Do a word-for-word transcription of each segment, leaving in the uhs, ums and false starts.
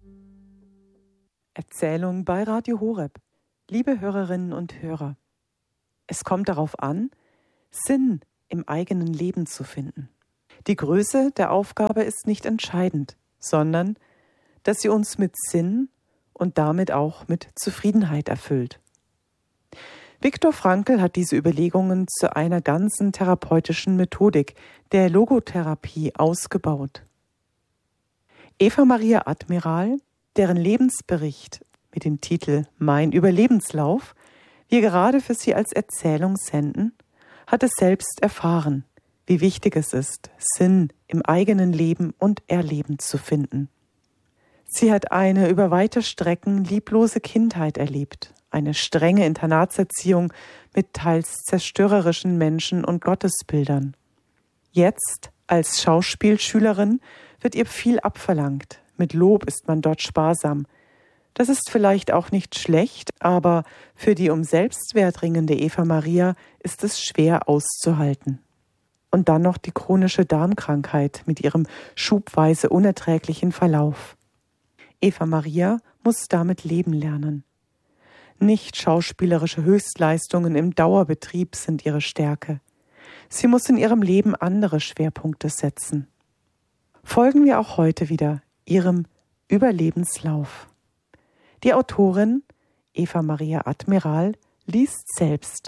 Erzählung bei Radio Horeb. Liebe Hörerinnen und Hörer, es kommt darauf an, Sinn im eigenen Leben zu finden. Die Größe der Aufgabe ist nicht entscheidend, sondern dass sie uns mit Sinn und damit auch mit Zufriedenheit erfüllt. Viktor Frankl hat diese Überlegungen zu einer ganzen therapeutischen Methodik, der Logotherapie, ausgebaut. Eva Maria Admiral, deren Lebensbericht mit dem Titel Mein Überlebenslauf wir gerade für Sie als Erzählung senden, hat es selbst erfahren, wie wichtig es ist, Sinn im eigenen Leben und Erleben zu finden. Sie hat eine über weite Strecken lieblose Kindheit erlebt, eine strenge Internatserziehung mit teils zerstörerischen Menschen und Gottesbildern. Jetzt, als Schauspielschülerin, wird ihr viel abverlangt. Mit Lob ist man dort sparsam. Das ist vielleicht auch nicht schlecht, aber für die um Selbstwert ringende Eva Maria ist es schwer auszuhalten. Und dann noch die chronische Darmkrankheit mit ihrem schubweise unerträglichen Verlauf. Eva Maria muss damit leben lernen. Nicht schauspielerische Höchstleistungen im Dauerbetrieb sind ihre Stärke. Sie muss in ihrem Leben andere Schwerpunkte setzen. Folgen wir auch heute wieder ihrem Überlebenslauf. Die Autorin Eva Maria Admiral liest selbst.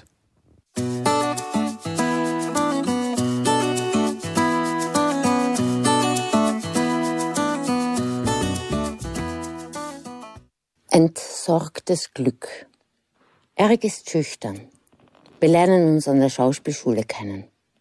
Entsorgtes Glück. Erik ist schüchtern. Wir lernen uns an der Schauspielschule kennen.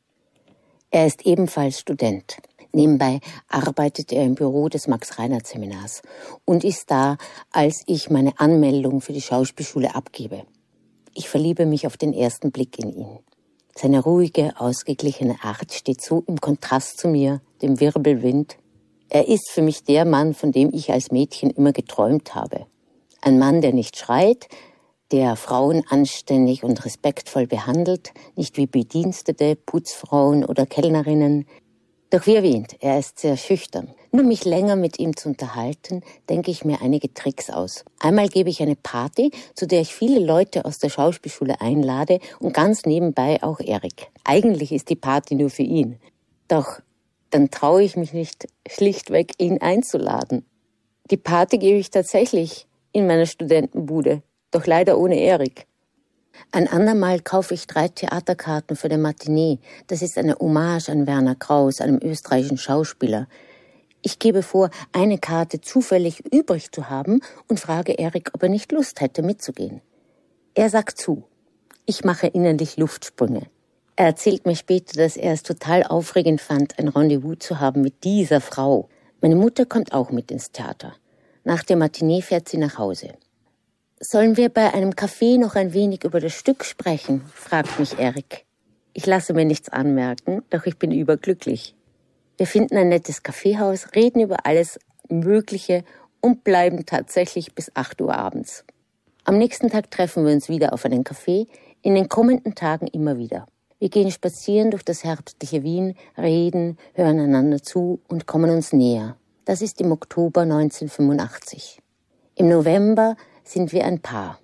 Er ist ebenfalls Student. Nebenbei arbeitet er im Büro des Max-Reinhardt-Seminars und ist da, als ich meine Anmeldung für die Schauspielschule abgebe. Ich verliebe mich auf den ersten Blick in ihn. Seine ruhige, ausgeglichene Art steht so im Kontrast zu mir, dem Wirbelwind. Er ist für mich der Mann, von dem ich als Mädchen immer geträumt habe. Ein Mann, der nicht schreit, der Frauen anständig und respektvoll behandelt, nicht wie Bedienstete, Putzfrauen oder Kellnerinnen. Doch wie erwähnt, er ist sehr schüchtern. Nur um mich länger mit ihm zu unterhalten, denke ich mir einige Tricks aus. Einmal gebe ich eine Party, zu der ich viele Leute aus der Schauspielschule einlade und ganz nebenbei auch Erik. Eigentlich ist die Party nur für ihn. Doch dann traue ich mich nicht, schlichtweg ihn einzuladen. Die Party gebe ich tatsächlich in meiner Studentenbude, doch leider ohne Erik. Ein andermal kaufe ich drei Theaterkarten für den Matinee. Das ist eine Hommage an Werner Krauss, einem österreichischen Schauspieler. Ich gebe vor, eine Karte zufällig übrig zu haben und frage Erik, ob er nicht Lust hätte, mitzugehen. Er sagt zu. Ich mache innerlich Luftsprünge. Er erzählt mir später, dass er es total aufregend fand, ein Rendezvous zu haben mit dieser Frau. Meine Mutter kommt auch mit ins Theater. Nach der Matinee fährt sie nach Hause. »Sollen wir bei einem Kaffee noch ein wenig über das Stück sprechen?« fragt mich Erik. Ich lasse mir nichts anmerken, doch ich bin überglücklich. Wir finden ein nettes Kaffeehaus, reden über alles Mögliche und bleiben tatsächlich bis acht Uhr abends. Am nächsten Tag treffen wir uns wieder auf einen Kaffee, in den kommenden Tagen immer wieder. Wir gehen spazieren durch das herbstliche Wien, reden, hören einander zu und kommen uns näher. Das ist im Oktober neunzehnhundertfünfundachtzig. Im November sind wir ein Paar.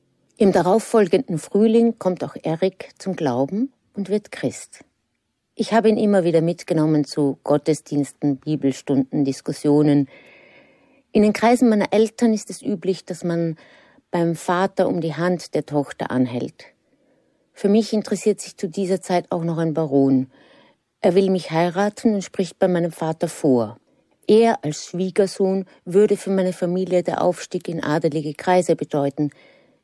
Im darauffolgenden Frühling kommt auch Erik zum Glauben und wird Christ. Ich habe ihn immer wieder mitgenommen zu Gottesdiensten, Bibelstunden, Diskussionen. In den Kreisen meiner Eltern ist es üblich, dass man beim Vater um die Hand der Tochter anhält. Für mich interessiert sich zu dieser Zeit auch noch ein Baron. Er will mich heiraten und spricht bei meinem Vater vor. Er als Schwiegersohn würde für meine Familie der Aufstieg in adelige Kreise bedeuten.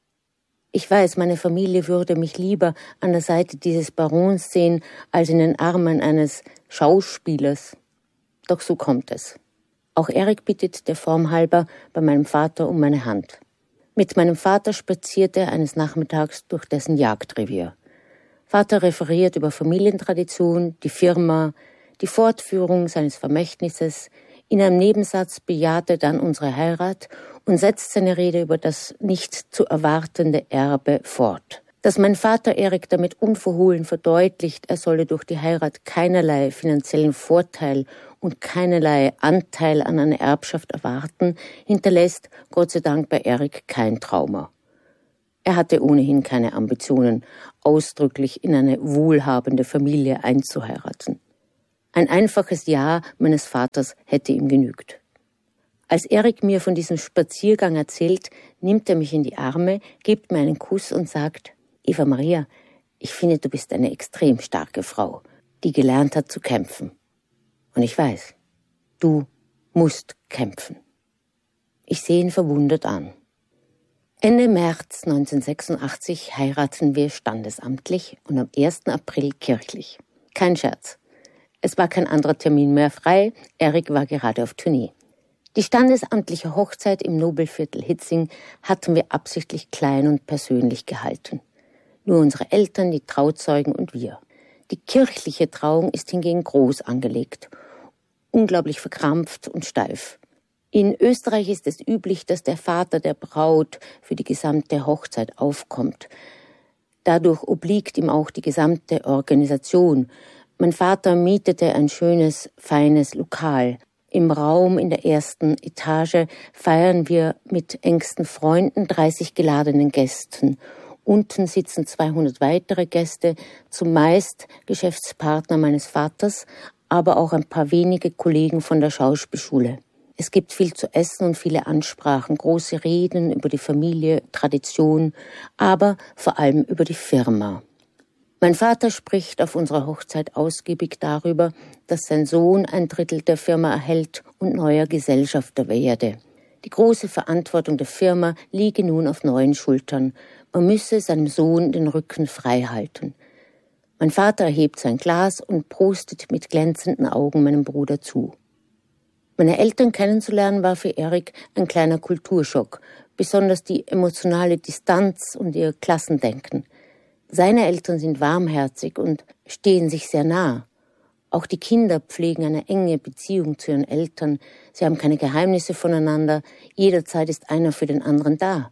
Ich weiß, meine Familie würde mich lieber an der Seite dieses Barons sehen, als in den Armen eines Schauspielers. Doch so kommt es. Auch Erik bittet der Form halber bei meinem Vater um meine Hand. Mit meinem Vater spaziert er eines Nachmittags durch dessen Jagdrevier. Vater referiert über Familientradition, die Firma, die Fortführung seines Vermächtnisses. In einem Nebensatz bejaht er dann unsere Heirat und setzt seine Rede über das nicht zu erwartende Erbe fort. Dass mein Vater Erik damit unverhohlen verdeutlicht, er solle durch die Heirat keinerlei finanziellen Vorteil und keinerlei Anteil an einer Erbschaft erwarten, hinterlässt Gott sei Dank bei Erik kein Trauma. Er hatte ohnehin keine Ambitionen, ausdrücklich in eine wohlhabende Familie einzuheiraten. Ein einfaches Ja meines Vaters hätte ihm genügt. Als Erik mir von diesem Spaziergang erzählt, nimmt er mich in die Arme, gibt mir einen Kuss und sagt: Eva Maria, ich finde, du bist eine extrem starke Frau, die gelernt hat zu kämpfen. Und ich weiß, du musst kämpfen. Ich sehe ihn verwundert an. Ende März neunzehnhundertsechsundachtzig heiraten wir standesamtlich und am ersten April kirchlich. Kein Scherz. Es war kein anderer Termin mehr frei, Erik war gerade auf Tournee. Die standesamtliche Hochzeit im Nobelviertel Hitzing hatten wir absichtlich klein und persönlich gehalten. Nur unsere Eltern, die Trauzeugen und wir. Die kirchliche Trauung ist hingegen groß angelegt, unglaublich verkrampft und steif. In Österreich ist es üblich, dass der Vater der Braut für die gesamte Hochzeit aufkommt. Dadurch obliegt ihm auch die gesamte Organisation. Mein Vater mietete ein schönes, feines Lokal. Im Raum in der ersten Etage feiern wir mit engsten Freunden, dreißig geladenen Gästen. Unten sitzen zweihundert weitere Gäste, zumeist Geschäftspartner meines Vaters, aber auch ein paar wenige Kollegen von der Schauspielschule. Es gibt viel zu essen und viele Ansprachen, große Reden über die Familie, Tradition, aber vor allem über die Firma. Mein Vater spricht auf unserer Hochzeit ausgiebig darüber, dass sein Sohn ein Drittel der Firma erhält und neuer Gesellschafter werde. Die große Verantwortung der Firma liege nun auf neuen Schultern. Man müsse seinem Sohn den Rücken frei halten. Mein Vater erhebt sein Glas und prostet mit glänzenden Augen meinem Bruder zu. Meine Eltern kennenzulernen war für Erik ein kleiner Kulturschock, besonders die emotionale Distanz und ihr Klassendenken. Seine Eltern sind warmherzig und stehen sich sehr nah. Auch die Kinder pflegen eine enge Beziehung zu ihren Eltern. Sie haben keine Geheimnisse voneinander. Jederzeit ist einer für den anderen da.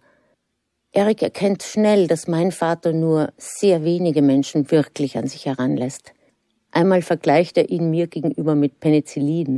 Erik erkennt schnell, dass mein Vater nur sehr wenige Menschen wirklich an sich heranlässt. Einmal vergleicht er ihn mir gegenüber mit Penicillin.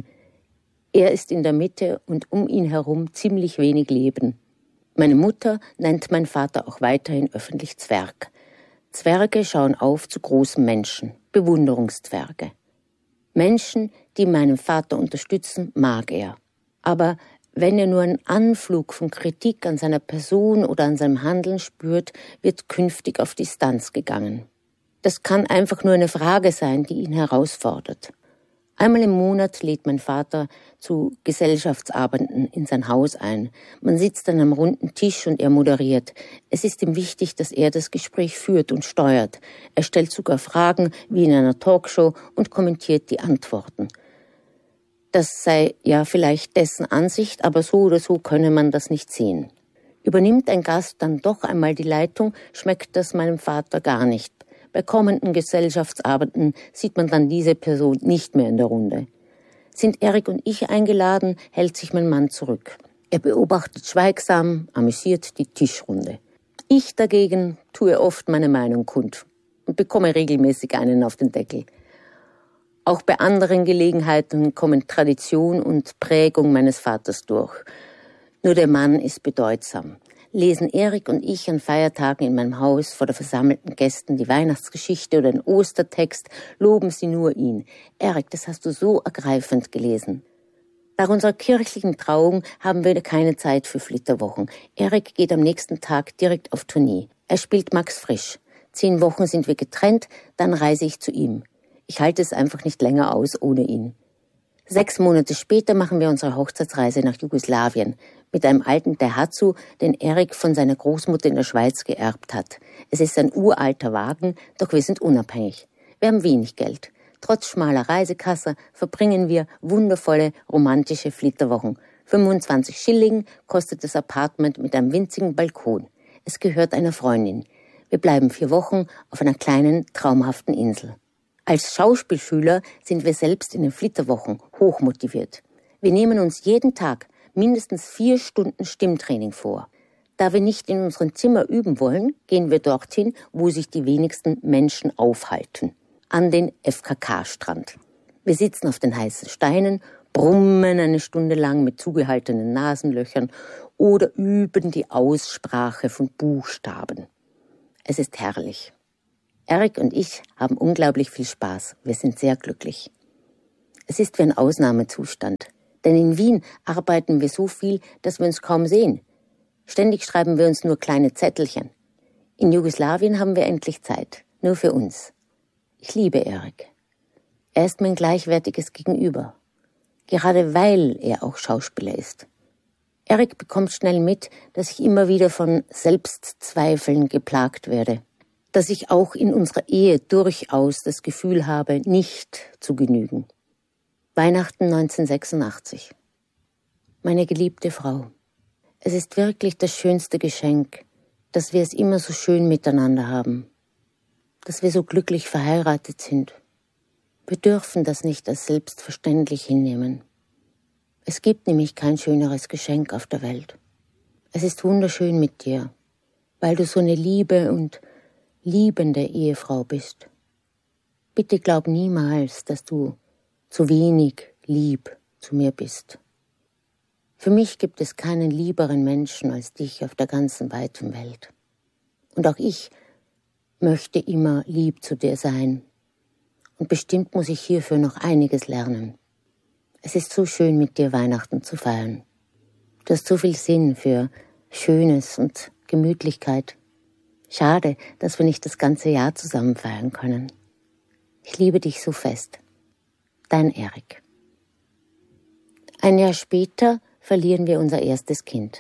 Er ist in der Mitte und um ihn herum ziemlich wenig Leben. Meine Mutter nennt mein Vater auch weiterhin öffentlich Zwerg. Zwerge schauen auf zu großen Menschen, Bewunderungszwerge. Menschen, die meinen Vater unterstützen, mag er. Aber wenn er nur einen Anflug von Kritik an seiner Person oder an seinem Handeln spürt, wird künftig auf Distanz gegangen. Das kann einfach nur eine Frage sein, die ihn herausfordert. Einmal im Monat lädt mein Vater zu Gesellschaftsabenden in sein Haus ein. Man sitzt an einem runden Tisch und er moderiert. Es ist ihm wichtig, dass er das Gespräch führt und steuert. Er stellt sogar Fragen wie in einer Talkshow und kommentiert die Antworten. Das sei ja vielleicht dessen Ansicht, aber so oder so könne man das nicht sehen. Übernimmt ein Gast dann doch einmal die Leitung, schmeckt das meinem Vater gar nicht. Bei kommenden Gesellschaftsabenden sieht man dann diese Person nicht mehr in der Runde. Sind Erik und ich eingeladen, hält sich mein Mann zurück. Er beobachtet schweigsam, amüsiert die Tischrunde. Ich dagegen tue oft meine Meinung kund und bekomme regelmäßig einen auf den Deckel. Auch bei anderen Gelegenheiten kommen Tradition und Prägung meines Vaters durch. Nur der Mann ist bedeutsam. Lesen Erik und ich an Feiertagen in meinem Haus vor der versammelten Gästen die Weihnachtsgeschichte oder den Ostertext, loben sie nur ihn. Erik, das hast du so ergreifend gelesen. Nach unserer kirchlichen Trauung haben wir keine Zeit für Flitterwochen. Erik geht am nächsten Tag direkt auf Tournee. Er spielt Max Frisch. Zehn Wochen sind wir getrennt, dann reise ich zu ihm. Ich halte es einfach nicht länger aus ohne ihn. Sechs Monate später machen wir unsere Hochzeitsreise nach Jugoslawien mit einem alten Daihatsu, den Erik von seiner Großmutter in der Schweiz geerbt hat. Es ist ein uralter Wagen, doch wir sind unabhängig. Wir haben wenig Geld. Trotz schmaler Reisekasse verbringen wir wundervolle, romantische Flitterwochen. fünfundzwanzig Schilling kostet das Apartment mit einem winzigen Balkon. Es gehört einer Freundin. Wir bleiben vier Wochen auf einer kleinen, traumhaften Insel. Als Schauspielschüler sind wir selbst in den Flitterwochen hochmotiviert. Wir nehmen uns jeden Tag mindestens vier Stunden Stimmtraining vor. Da wir nicht in unserem Zimmer üben wollen, gehen wir dorthin, wo sich die wenigsten Menschen aufhalten. An den F K K-Strand. Wir sitzen auf den heißen Steinen, brummen eine Stunde lang mit zugehaltenen Nasenlöchern oder üben die Aussprache von Buchstaben. Es ist herrlich. Erik und ich haben unglaublich viel Spaß. Wir sind sehr glücklich. Es ist wie ein Ausnahmezustand. Denn in Wien arbeiten wir so viel, dass wir uns kaum sehen. Ständig schreiben wir uns nur kleine Zettelchen. In Jugoslawien haben wir endlich Zeit. Nur für uns. Ich liebe Erik. Er ist mein gleichwertiges Gegenüber. Gerade weil er auch Schauspieler ist. Erik bekommt schnell mit, dass ich immer wieder von Selbstzweifeln geplagt werde. Dass ich auch in unserer Ehe durchaus das Gefühl habe, nicht zu genügen. Weihnachten neunzehnhundertsechsundachtzig. Meine geliebte Frau. Es ist wirklich das schönste Geschenk, dass wir es immer so schön miteinander haben. Dass wir so glücklich verheiratet sind. Wir dürfen das nicht als selbstverständlich hinnehmen. Es gibt nämlich kein schöneres Geschenk auf der Welt. Es ist wunderschön mit dir, weil du so eine liebe und liebende Ehefrau bist. Bitte glaub niemals, dass du zu wenig lieb zu mir bist. Für mich gibt es keinen lieberen Menschen als dich auf der ganzen weiten Welt. Und auch ich möchte immer lieb zu dir sein. Und bestimmt muss ich hierfür noch einiges lernen. Es ist so schön, mit dir Weihnachten zu feiern. Du hast so viel Sinn für Schönes und Gemütlichkeit. Schade, dass wir nicht das ganze Jahr zusammen feiern können. Ich liebe dich so fest. Dein Erik. Ein Jahr später verlieren wir unser erstes Kind.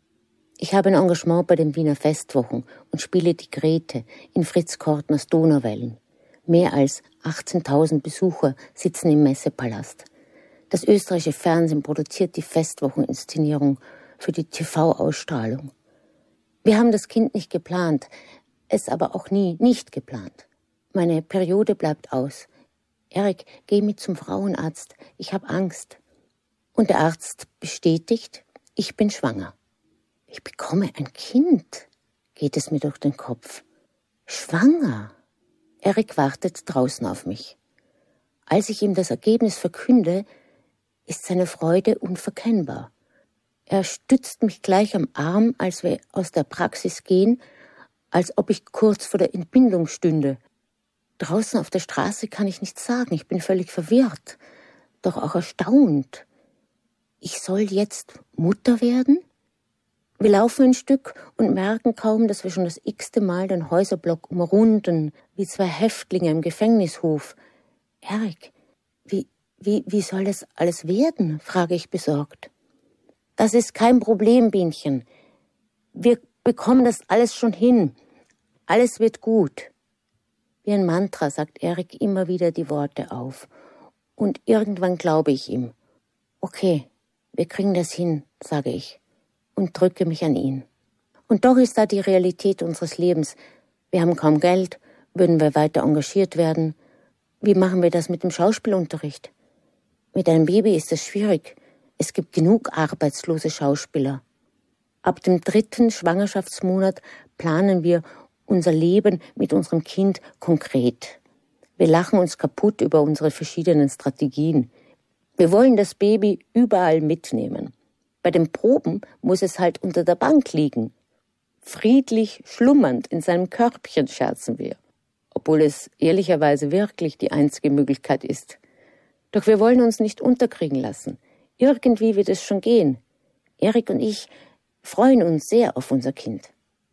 Ich habe ein Engagement bei den Wiener Festwochen und spiele die Grete in Fritz Kortners Donauwellen. Mehr als achtzehntausend Besucher sitzen im Messepalast. Das österreichische Fernsehen produziert die Festwocheninszenierung für die T V-Ausstrahlung. Wir haben das Kind nicht geplant, es aber auch nie nicht geplant. Meine Periode bleibt aus. Erik, geh mit zum Frauenarzt, ich habe Angst. Und der Arzt bestätigt, ich bin schwanger. Ich bekomme ein Kind, geht es mir durch den Kopf. Schwanger? Erik wartet draußen auf mich. Als ich ihm das Ergebnis verkünde, ist seine Freude unverkennbar. Er stützt mich gleich am Arm, als wir aus der Praxis gehen, als ob ich kurz vor der Entbindung stünde. Draußen auf der Straße kann ich nichts sagen, ich bin völlig verwirrt, doch auch erstaunt. Ich soll jetzt Mutter werden? Wir laufen ein Stück und merken kaum, dass wir schon das x-te Mal den Häuserblock umrunden, wie zwei Häftlinge im Gefängnishof. Erik, wie, wie, wie soll das alles werden? Frage ich besorgt. Das ist kein Problem, Bienchen. Wir bekommen das alles schon hin. Alles wird gut. Wie ein Mantra sagt Erik immer wieder die Worte auf. Und irgendwann glaube ich ihm. Okay, wir kriegen das hin, sage ich. Und drücke mich an ihn. Und doch ist da die Realität unseres Lebens. Wir haben kaum Geld, würden wir weiter engagiert werden. Wie machen wir das mit dem Schauspielunterricht? Mit einem Baby ist das schwierig. Es gibt genug arbeitslose Schauspieler. Ab dem dritten Schwangerschaftsmonat planen wir unser Leben mit unserem Kind konkret. Wir lachen uns kaputt über unsere verschiedenen Strategien. Wir wollen das Baby überall mitnehmen. Bei den Proben muss es halt unter der Bank liegen. Friedlich schlummernd in seinem Körbchen, scherzen wir. Obwohl es ehrlicherweise wirklich die einzige Möglichkeit ist. Doch wir wollen uns nicht unterkriegen lassen. Irgendwie wird es schon gehen. Erik und ich freuen uns sehr auf unser Kind.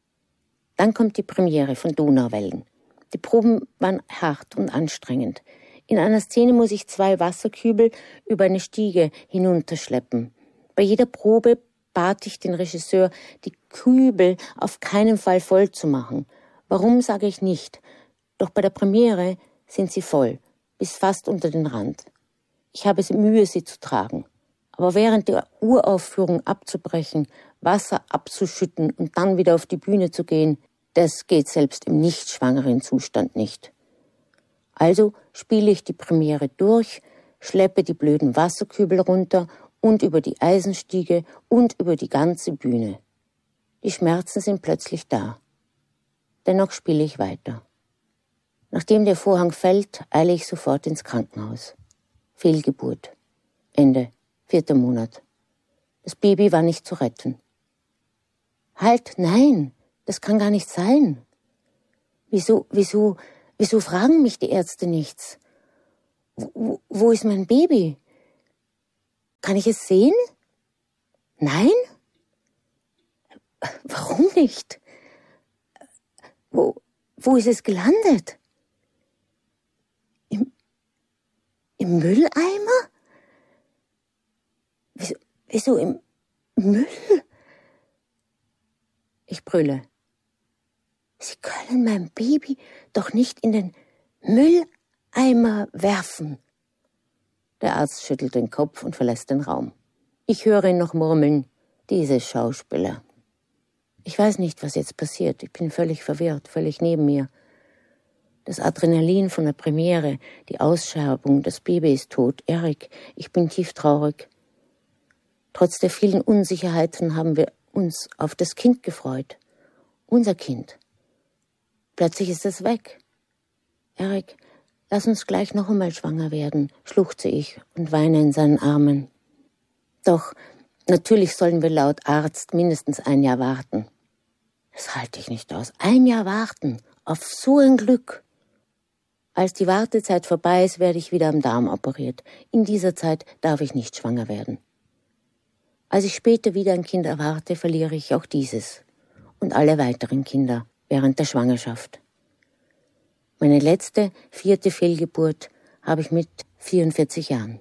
Dann kommt die Premiere von Donauwellen. Die Proben waren hart und anstrengend. In einer Szene muss ich zwei Wasserkübel über eine Stiege hinunterschleppen. Bei jeder Probe bat ich den Regisseur, die Kübel auf keinen Fall voll zu machen. Warum, sage ich nicht. Doch bei der Premiere sind sie voll, bis fast unter den Rand. Ich habe Mühe, sie zu tragen. Aber während der Uraufführung abzubrechen, Wasser abzuschütten und dann wieder auf die Bühne zu gehen, das geht selbst im nicht schwangeren Zustand nicht. Also spiele ich die Premiere durch, schleppe die blöden Wasserkübel runter und über die Eisenstiege und über die ganze Bühne. Die Schmerzen sind plötzlich da. Dennoch spiele ich weiter. Nachdem der Vorhang fällt, eile ich sofort ins Krankenhaus. Fehlgeburt. Ende. Vierter Monat. Das Baby war nicht zu retten. Halt, nein, das kann gar nicht sein. Wieso, wieso, wieso fragen mich die Ärzte nichts? Wo, wo ist mein Baby? Kann ich es sehen? Nein? Warum nicht? Wo, wo ist es gelandet? Im, im Mülleimer? Wieso, wieso im Müll? Ich brülle. Sie können mein Baby doch nicht in den Mülleimer werfen. Der Arzt schüttelt den Kopf und verlässt den Raum. Ich höre ihn noch murmeln, diese Schauspieler. Ich weiß nicht, was jetzt passiert. Ich bin völlig verwirrt, völlig neben mir. Das Adrenalin von der Premiere, die Ausscherbung, das Baby ist tot. Erik, ich bin tief traurig. Trotz der vielen Unsicherheiten haben wir uns auf das Kind gefreut. Unser Kind. Plötzlich ist es weg. Erik, lass uns gleich noch einmal schwanger werden, schluchze ich und weine in seinen Armen. Doch, natürlich sollen wir laut Arzt mindestens ein Jahr warten. Das halte ich nicht aus. Ein Jahr warten, auf so ein Glück. Als die Wartezeit vorbei ist, werde ich wieder am Darm operiert. In dieser Zeit darf ich nicht schwanger werden. Als ich später wieder ein Kind erwarte, verliere ich auch dieses und alle weiteren Kinder während der Schwangerschaft. Meine letzte, vierte Fehlgeburt habe ich mit vierundvierzig Jahren.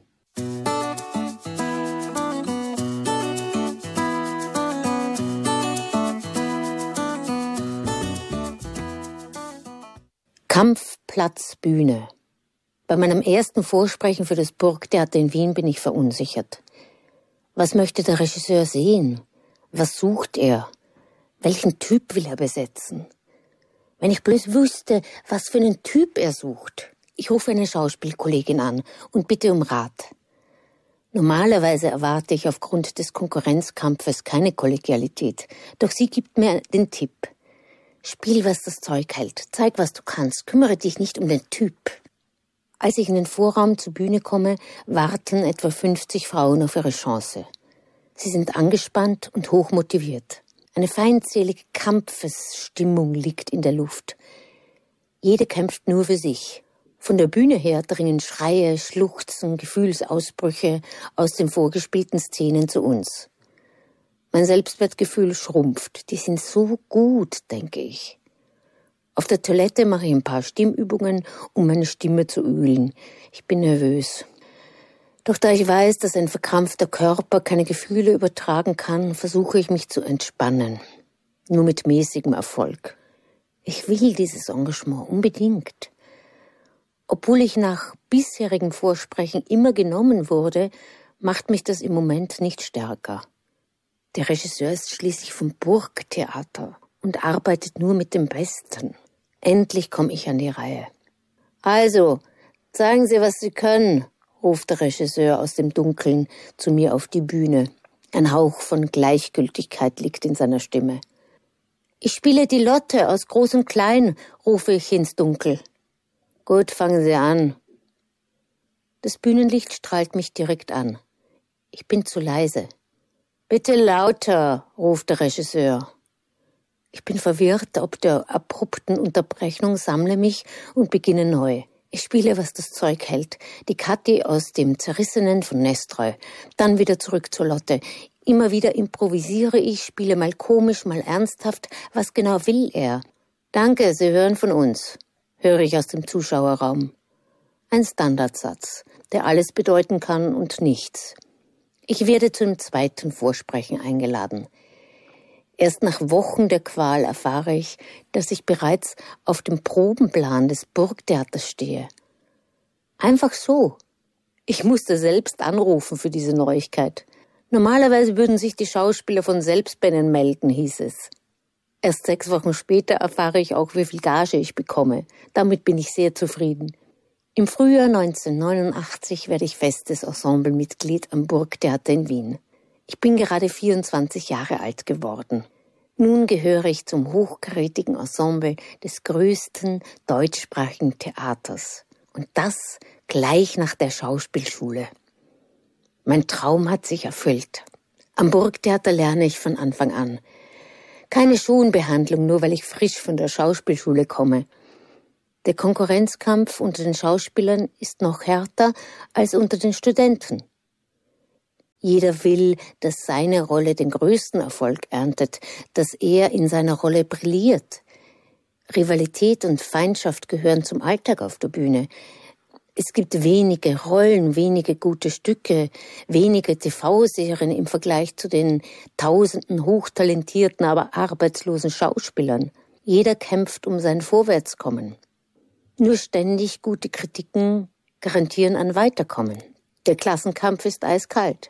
Kampfplatzbühne. Bei meinem ersten Vorsprechen für das Burgtheater in Wien bin ich verunsichert. Was möchte der Regisseur sehen? Was sucht er? Welchen Typ will er besetzen? Wenn ich bloß wüsste, was für einen Typ er sucht. Ich rufe eine Schauspielkollegin an und bitte um Rat. Normalerweise erwarte ich aufgrund des Konkurrenzkampfes keine Kollegialität, doch sie gibt mir den Tipp. Spiel, was das Zeug hält. Zeig, was du kannst. Kümmere dich nicht um den Typ. Als ich in den Vorraum zur Bühne komme, warten etwa fünfzig Frauen auf ihre Chance. Sie sind angespannt und hochmotiviert. Eine feindselige Kampfesstimmung liegt in der Luft. Jede kämpft nur für sich. Von der Bühne her dringen Schreie, Schluchzen, Gefühlsausbrüche aus den vorgespielten Szenen zu uns. Mein Selbstwertgefühl schrumpft. Die sind so gut, denke ich. Auf der Toilette mache ich ein paar Stimmübungen, um meine Stimme zu ölen. Ich bin nervös. Doch da ich weiß, dass ein verkrampfter Körper keine Gefühle übertragen kann, versuche ich mich zu entspannen. Nur mit mäßigem Erfolg. Ich will dieses Engagement unbedingt. Obwohl ich nach bisherigen Vorsprechen immer genommen wurde, macht mich das im Moment nicht stärker. Der Regisseur ist schließlich vom Burgtheater und arbeitet nur mit dem Besten. Endlich komme ich an die Reihe. Also, zeigen Sie, was Sie können, ruft der Regisseur aus dem Dunkeln zu mir auf die Bühne. Ein Hauch von Gleichgültigkeit liegt in seiner Stimme. Ich spiele die Lotte aus Groß und Klein, rufe ich ins Dunkel. Gut, fangen Sie an. Das Bühnenlicht strahlt mich direkt an. Ich bin zu leise. Bitte lauter, ruft der Regisseur. Ich bin verwirrt ob der abrupten Unterbrechung, sammle mich und beginne neu. Ich spiele, was das Zeug hält. Die Kathi aus dem Zerrissenen von Nestroy. Dann wieder zurück zur Lotte. Immer wieder improvisiere ich, spiele mal komisch, mal ernsthaft. Was genau will er? Danke, Sie hören von uns, höre ich aus dem Zuschauerraum. Ein Standardsatz, der alles bedeuten kann und nichts. Ich werde zum zweiten Vorsprechen eingeladen. Erst nach Wochen der Qual erfahre ich, dass ich bereits auf dem Probenplan des Burgtheaters stehe. Einfach so. Ich musste selbst anrufen für diese Neuigkeit. Normalerweise würden sich die Schauspieler von selbst bei ihnen melden, hieß es. Erst sechs Wochen später erfahre ich auch, wie viel Gage ich bekomme. Damit bin ich sehr zufrieden. Im Frühjahr neunzehnhundertneunundachtzig werde ich festes Ensemblemitglied am Burgtheater in Wien. Ich bin gerade vierundzwanzig Jahre alt geworden. Nun gehöre ich zum hochkarätigen Ensemble des größten deutschsprachigen Theaters. Und das gleich nach der Schauspielschule. Mein Traum hat sich erfüllt. Am Burgtheater lerne ich von Anfang an. Keine Schonbehandlung, nur weil ich frisch von der Schauspielschule komme. Der Konkurrenzkampf unter den Schauspielern ist noch härter als unter den Studenten. Jeder will, dass seine Rolle den größten Erfolg erntet, dass er in seiner Rolle brilliert. Rivalität und Feindschaft gehören zum Alltag auf der Bühne. Es gibt wenige Rollen, wenige gute Stücke, wenige T V-Serien im Vergleich zu den tausenden hochtalentierten, aber arbeitslosen Schauspielern. Jeder kämpft um sein Vorwärtskommen. Nur ständig gute Kritiken garantieren ein Weiterkommen. Der Klassenkampf ist eiskalt.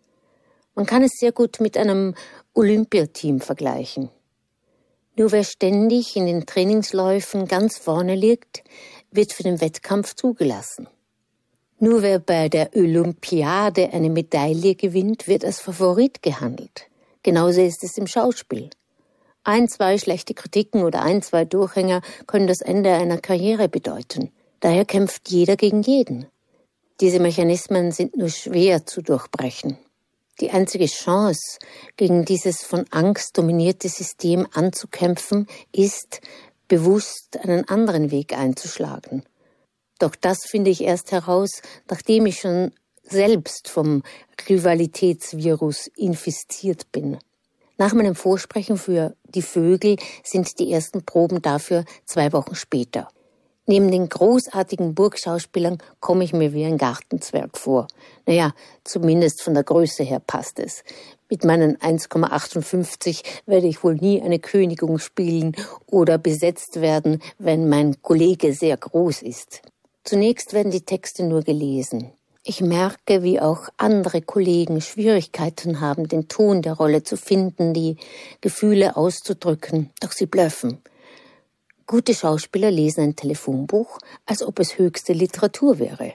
Man kann es sehr gut mit einem Olympiateam vergleichen. Nur wer ständig in den Trainingsläufen ganz vorne liegt, wird für den Wettkampf zugelassen. Nur wer bei der Olympiade eine Medaille gewinnt, wird als Favorit gehandelt. Genauso ist es im Schauspiel. Ein, zwei schlechte Kritiken oder ein, zwei Durchhänger können das Ende einer Karriere bedeuten. Daher kämpft jeder gegen jeden. Diese Mechanismen sind nur schwer zu durchbrechen. Die einzige Chance, gegen dieses von Angst dominierte System anzukämpfen, ist, bewusst einen anderen Weg einzuschlagen. Doch das finde ich erst heraus, nachdem ich schon selbst vom Rivalitätsvirus infiziert bin. Nach meinem Vorsprechen für Die Vögel sind die ersten Proben dafür zwei Wochen später. Neben den großartigen Burgschauspielern komme ich mir wie ein Gartenzwerg vor. Naja, zumindest von der Größe her passt es. Mit meinen eins Komma achtundfünfzig werde ich wohl nie eine Königin spielen oder besetzt werden, wenn mein Kollege sehr groß ist. Zunächst werden die Texte nur gelesen. Ich merke, wie auch andere Kollegen Schwierigkeiten haben, den Ton der Rolle zu finden, die Gefühle auszudrücken, doch sie blöffen. Gute Schauspieler lesen ein Telefonbuch, als ob es höchste Literatur wäre.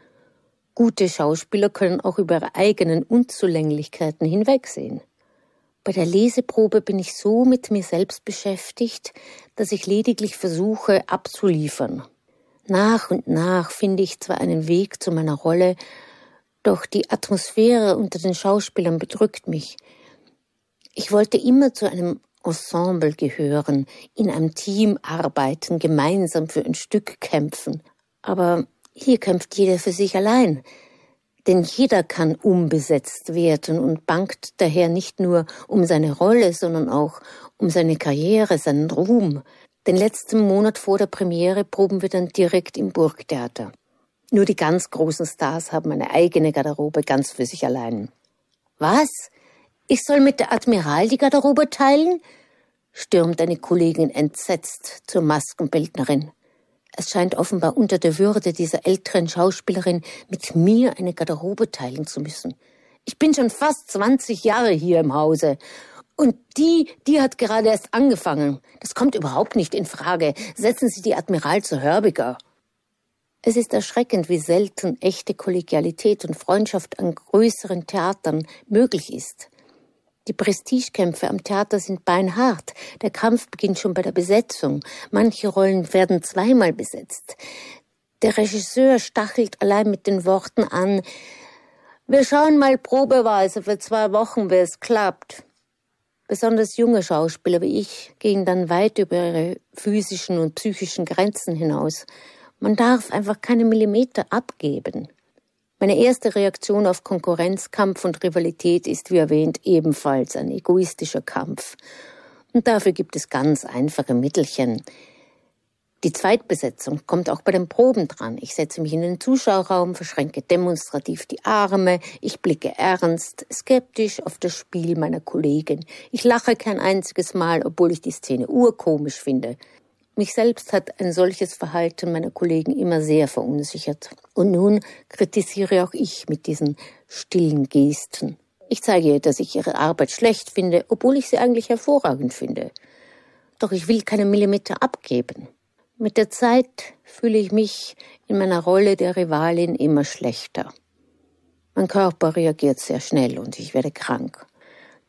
Gute Schauspieler können auch über ihre eigenen Unzulänglichkeiten hinwegsehen. Bei der Leseprobe bin ich so mit mir selbst beschäftigt, dass ich lediglich versuche abzuliefern. Nach und nach finde ich zwar einen Weg zu meiner Rolle, doch die Atmosphäre unter den Schauspielern bedrückt mich. Ich wollte immer zu einem Ensemble gehören, in einem Team arbeiten, gemeinsam für ein Stück kämpfen. Aber hier kämpft jeder für sich allein. Denn jeder kann umbesetzt werden und bangt daher nicht nur um seine Rolle, sondern auch um seine Karriere, seinen Ruhm. Den letzten Monat vor der Premiere proben wir dann direkt im Burgtheater. Nur die ganz großen Stars haben eine eigene Garderobe ganz für sich allein. Was? Ich soll mit der Admiral die Garderobe teilen? Stürmt eine Kollegin entsetzt zur Maskenbildnerin. Es scheint offenbar unter der Würde dieser älteren Schauspielerin, mit mir eine Garderobe teilen zu müssen. Ich bin schon fast zwanzig Jahre hier im Hause. Und die, die hat gerade erst angefangen. Das kommt überhaupt nicht in Frage. Setzen Sie die Admiral zu Hörbiger. Es ist erschreckend, wie selten echte Kollegialität und Freundschaft an größeren Theatern möglich ist. Die Prestigekämpfe am Theater sind beinhart. Der Kampf beginnt schon bei der Besetzung. Manche Rollen werden zweimal besetzt. Der Regisseur stachelt allein mit den Worten an: Wir schauen mal probeweise für zwei Wochen, wie es klappt. Besonders junge Schauspieler wie ich gehen dann weit über ihre physischen und psychischen Grenzen hinaus. Man darf einfach keine Millimeter abgeben. Meine erste Reaktion auf Konkurrenzkampf und Rivalität ist, wie erwähnt, ebenfalls ein egoistischer Kampf. Und dafür gibt es ganz einfache Mittelchen. Die Zweitbesetzung kommt auch bei den Proben dran. Ich setze mich in den Zuschauerraum, verschränke demonstrativ die Arme, ich blicke ernst, skeptisch auf das Spiel meiner Kollegin. Ich lache kein einziges Mal, obwohl ich die Szene urkomisch finde. Mich selbst hat ein solches Verhalten meiner Kollegen immer sehr verunsichert. Und nun kritisiere auch ich mit diesen stillen Gesten. Ich zeige ihr, dass ich ihre Arbeit schlecht finde, obwohl ich sie eigentlich hervorragend finde. Doch ich will keine Millimeter abgeben. Mit der Zeit fühle ich mich in meiner Rolle der Rivalin immer schlechter. Mein Körper reagiert sehr schnell und ich werde krank.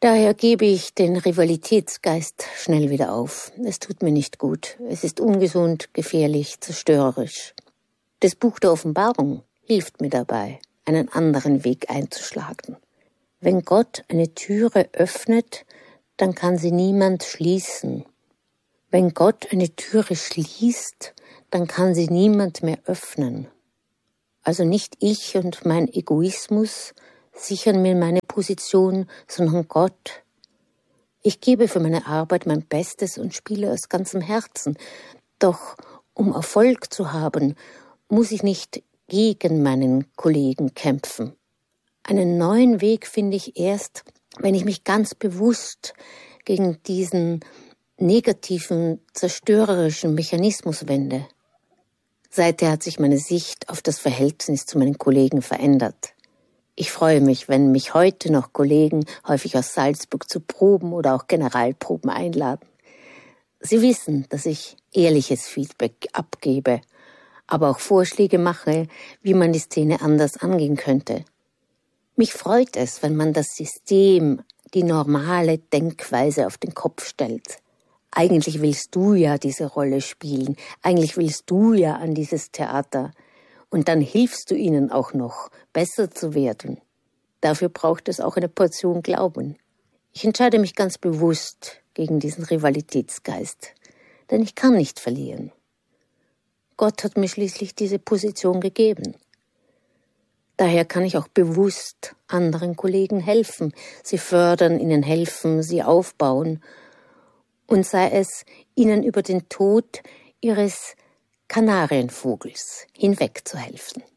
Daher gebe ich den Rivalitätsgeist schnell wieder auf. Es tut mir nicht gut. Es ist ungesund, gefährlich, zerstörerisch. Das Buch der Offenbarung hilft mir dabei, einen anderen Weg einzuschlagen. Wenn Gott eine Türe öffnet, dann kann sie niemand schließen. Wenn Gott eine Türe schließt, dann kann sie niemand mehr öffnen. Also nicht ich und mein Egoismus sichern mir meine Position, sondern Gott. Ich gebe für meine Arbeit mein Bestes und spiele aus ganzem Herzen. Doch um Erfolg zu haben, muss ich nicht gegen meinen Kollegen kämpfen. Einen neuen Weg finde ich erst, wenn ich mich ganz bewusst gegen diesen negativen, zerstörerischen Mechanismus wende. Seither hat sich meine Sicht auf das Verhältnis zu meinen Kollegen verändert. Ich freue mich, wenn mich heute noch Kollegen, häufig aus Salzburg, zu Proben oder auch Generalproben einladen. Sie wissen, dass ich ehrliches Feedback abgebe, aber auch Vorschläge mache, wie man die Szene anders angehen könnte. Mich freut es, wenn man das System, die normale Denkweise auf den Kopf stellt. Eigentlich willst du ja diese Rolle spielen, eigentlich willst du ja an dieses Theater. Und dann hilfst du ihnen auch noch, besser zu werden. Dafür braucht es auch eine Portion Glauben. Ich entscheide mich ganz bewusst gegen diesen Rivalitätsgeist, denn ich kann nicht verlieren. Gott hat mir schließlich diese Position gegeben. Daher kann ich auch bewusst anderen Kollegen helfen, sie fördern, ihnen helfen, sie aufbauen. Und sei es, ihnen über den Tod ihres Kanarienvogels hinwegzuhelfen.